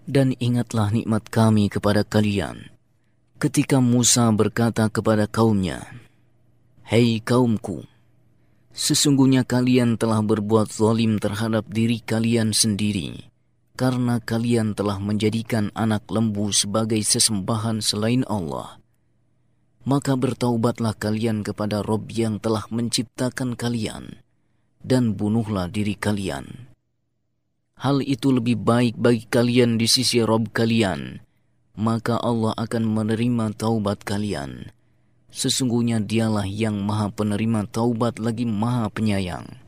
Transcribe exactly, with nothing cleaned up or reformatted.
Dan ingatlah nikmat kami kepada kalian, ketika Musa berkata kepada kaumnya, "Hei kaumku, sesungguhnya kalian telah berbuat zalim terhadap diri kalian sendiri, karena kalian telah menjadikan anak lembu sebagai sesembahan selain Allah. Maka bertaubatlah kalian kepada Rabb yang telah menciptakan kalian, dan bunuhlah diri kalian. Hal itu lebih baik bagi kalian di sisi Rabb kalian, maka Allah akan menerima taubat kalian. Sesungguhnya dialah yang maha penerima taubat lagi maha penyayang."